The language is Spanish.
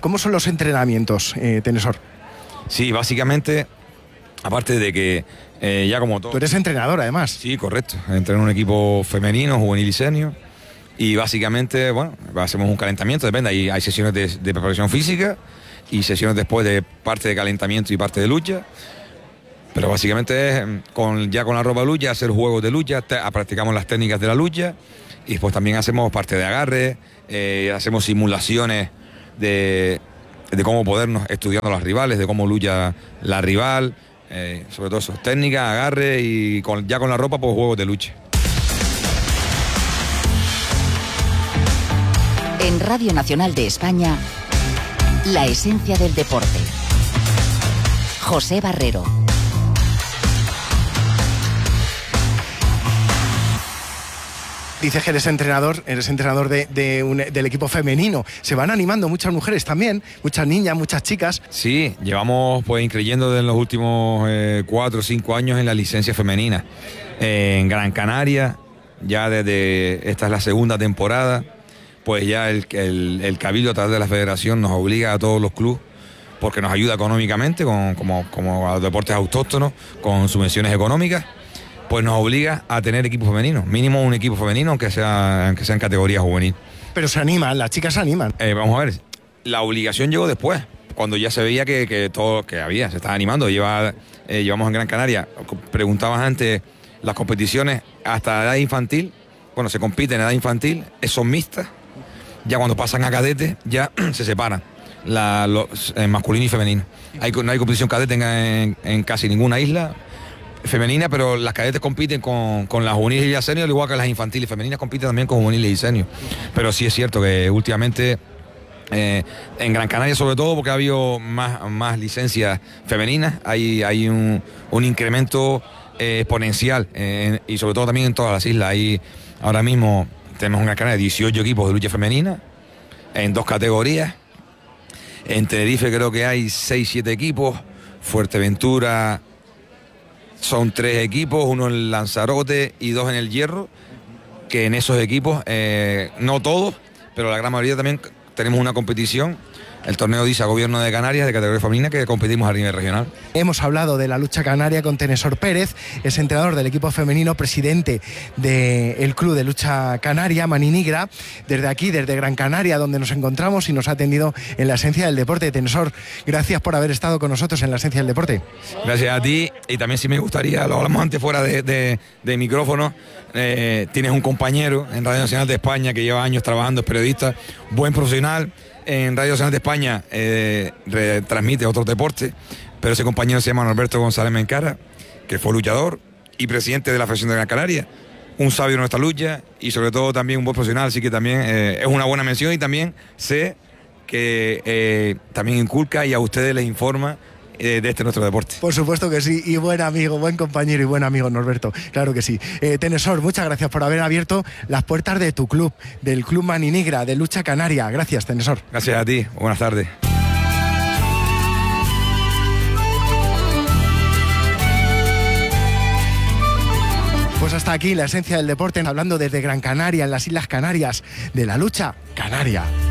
¿Cómo son los entrenamientos, Tenesor? Sí, básicamente, aparte de que ya como todo... Tú eres entrenador, además. Sí, correcto. Entreno en un equipo femenino, juvenil y senior. Y básicamente, bueno, hacemos un calentamiento, depende. Hay sesiones de preparación física y sesiones después de parte de calentamiento y parte de lucha. Pero básicamente es ya con la ropa de lucha, hacer juegos de lucha, practicamos las técnicas de la lucha y después también hacemos parte de agarre, hacemos simulaciones de cómo podernos estudiando a los rivales, de cómo lucha la rival, sobre todo eso, técnicas, agarre y ya con la ropa, pues juegos de lucha. En Radio Nacional de España, la esencia del deporte. José Barrero. Dices que eres entrenador del equipo femenino. Se van animando muchas mujeres también, muchas niñas, muchas chicas. Sí, llevamos pues increyendo en los últimos 4 o 5 años en la licencia femenina. En Gran Canaria, ya desde esta es la segunda temporada, pues ya el Cabildo a través de la Federación nos obliga a todos los clubes, porque nos ayuda económicamente, como a los deportes autóctonos, con subvenciones económicas, pues nos obliga a tener equipos femeninos, mínimo un equipo femenino, aunque sea en categoría juvenil. Pero se animan, las chicas se animan. Vamos a ver, la obligación llegó después, cuando ya se veía que todo que había, se estaba animando. Llevamos en Gran Canaria, preguntabas antes, las competiciones hasta edad infantil, bueno, se compite en edad infantil, son mixtas, ya cuando pasan a cadete ya se separan, masculino y femenino. No hay competición cadete en casi ninguna isla femenina, pero las cadetes compiten con las juveniles y las senior, igual que las infantiles. Femeninas compiten también con juveniles y senior. Pero sí es cierto que últimamente en Gran Canaria, sobre todo porque ha habido más licencias femeninas, hay un incremento exponencial, y sobre todo también en todas las islas. Ahora mismo tenemos en Gran Canaria 18 equipos de lucha femenina en 2 categorías. En Tenerife creo que hay 6-7 equipos. Fuerteventura son 3 equipos, 1 en Lanzarote y 2 en el Hierro, que en esos equipos, no todos, pero la gran mayoría también tenemos una competición, el torneo DISA Gobierno de Canarias de categoría femenina, que competimos a nivel regional. Hemos hablado de la lucha canaria con Tenesor Pérez, es entrenador del equipo femenino, presidente del Club de Lucha Canaria, Maninigra, desde aquí, desde Gran Canaria, donde nos encontramos y nos ha atendido en la esencia del deporte. Tenesor, gracias por haber estado con nosotros en la esencia del deporte. Gracias a ti, y también si me gustaría, lo hablamos antes fuera de micrófono, tienes un compañero en Radio Nacional de España que lleva años trabajando, es periodista, buen profesional. En Radio Nacional de España retransmite otros deportes, pero ese compañero se llama Norberto González Mencara, que fue luchador y presidente de la Federación de Gran Canaria, un sabio de nuestra lucha y sobre todo también un buen profesional, así que también es una buena mención, y también sé que también inculca y a ustedes les informa de este nuestro deporte. Por supuesto que sí, y buen amigo, buen compañero y buen amigo Norberto, claro que sí. Tenesor, muchas gracias por haber abierto las puertas de tu club, del Club Maninigra, de Lucha Canaria. Gracias, Tenesor. Gracias a ti, buenas tardes. Pues hasta aquí la esencia del deporte, hablando desde Gran Canaria, en las Islas Canarias, de la lucha canaria.